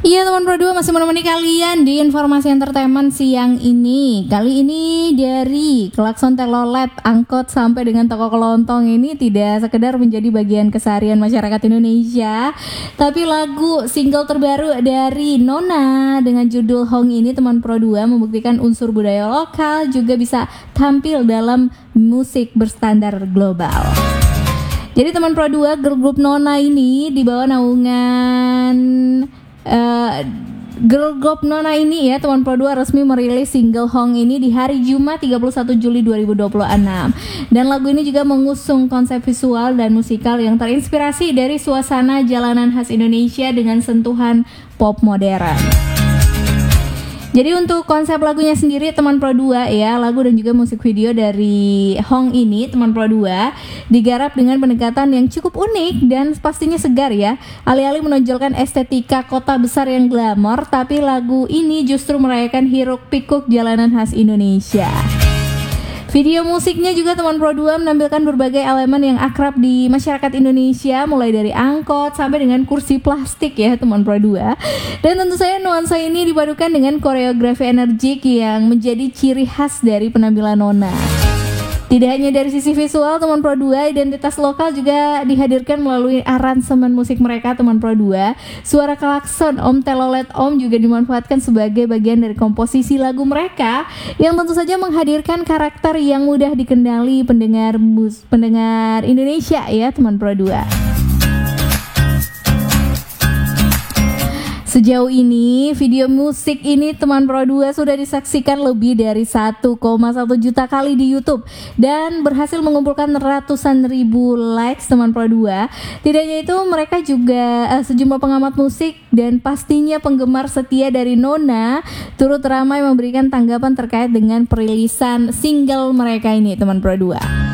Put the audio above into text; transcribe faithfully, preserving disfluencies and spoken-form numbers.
Iya teman Pro dua masih menemani kalian di informasi entertainment siang ini. Kali ini dari klakson telolet, angkot sampai dengan toko kelontong ini tidak sekedar menjadi bagian keseharian masyarakat Indonesia, tapi lagu single terbaru dari Nona dengan judul Hong ini teman Pro dua membuktikan unsur budaya lokal juga bisa tampil dalam musik berstandar global. Jadi teman Pro dua, girl group Nona ini di bawah naungan Uh, girl group Nona ini ya teman Pro dua resmi merilis single Hong ini di hari Jumat tiga puluh satu Juli dua ribu dua puluh enam. Dan lagu ini juga mengusung konsep visual dan musikal yang terinspirasi dari suasana jalanan khas Indonesia dengan sentuhan pop modern. Jadi untuk konsep lagunya sendiri teman Pro dua ya, lagu dan juga musik video dari Hong ini teman Pro dua digarap dengan pendekatan yang cukup unik dan pastinya segar ya. Alih-alih menonjolkan estetika kota besar yang glamor, tapi lagu ini justru merayakan hiruk pikuk jalanan khas Indonesia. Video musiknya juga teman Pro dua menampilkan berbagai elemen yang akrab di masyarakat Indonesia, mulai dari angkot sampai dengan kursi plastik ya teman Pro dua. Dan tentu saja nuansa ini dipadukan dengan koreografi energik yang menjadi ciri khas dari penampilan Nona. Tidak hanya dari sisi visual teman Pro dua, identitas lokal juga dihadirkan melalui aransemen musik mereka teman Pro dua. Suara klakson Om Telolet Om juga dimanfaatkan sebagai bagian dari komposisi lagu mereka yang tentu saja menghadirkan karakter yang mudah dikendali pendengar mus- pendengar Indonesia ya teman Pro dua. Sejauh ini video musik ini teman Pro dua sudah disaksikan lebih dari satu koma satu juta kali di YouTube dan berhasil mengumpulkan ratusan ribu likes teman Pro dua. Tidak hanya itu, mereka juga uh, sejumlah pengamat musik dan pastinya penggemar setia dari Nona turut ramai memberikan tanggapan terkait dengan perilisan single mereka ini teman Pro dua.